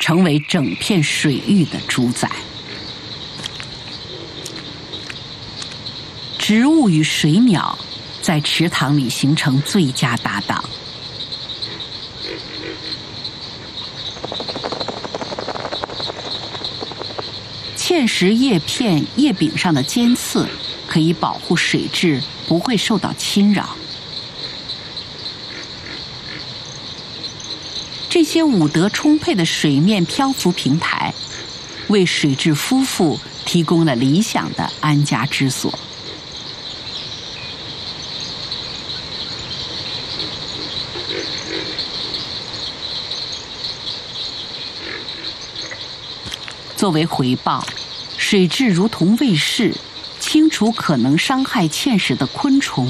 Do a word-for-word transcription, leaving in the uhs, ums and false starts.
成为整片水域的主宰。植物与水鸟在池塘里形成最佳搭档。芡实叶片叶柄上的尖刺可以保护水质不会受到侵扰。这些五德充沛的水面漂浮平台，为水质夫妇提供了理想的安家之所。作为回报，水蛭如同卫士，清除可能伤害芡实的昆虫